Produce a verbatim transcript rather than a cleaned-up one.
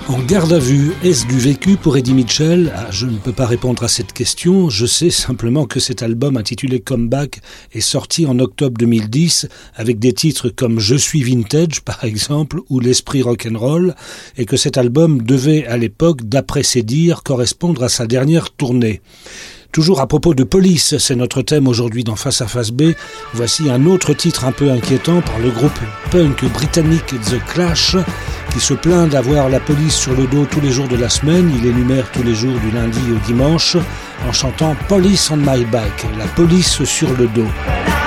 En garde à vue, est-ce du vécu pour Eddie Mitchell ? Ah, je ne peux pas répondre à cette question. Je sais simplement que cet album intitulé Comeback est sorti en octobre deux mille dix avec des titres comme Je suis vintage par exemple ou L'esprit rock'n'roll et que cet album devait à l'époque, d'après ses dires, correspondre à sa dernière tournée. Toujours à propos de police, c'est notre thème aujourd'hui dans Face à Face B. Voici un autre titre un peu inquiétant par le groupe punk britannique The Clash, qui se plaint d'avoir la police sur le dos tous les jours de la semaine. Il énumère tous les jours du lundi au dimanche en chantant Police on my back, la police sur le dos.